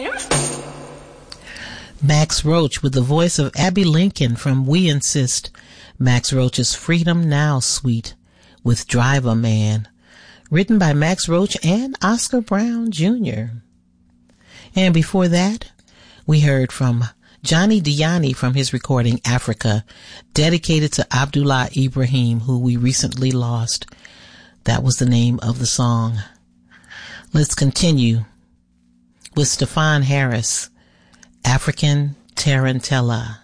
Max Roach with the voice of Abby Lincoln from We Insist. Max Roach's Freedom Now suite with Driver Man, written by Max Roach and Oscar Brown Jr. And before that, we heard from Johnny Diani from his recording Africa, dedicated to Abdullah Ibrahim, who we recently lost. That was the name of the song. Let's continue with Stefan Harris, African Tarantella.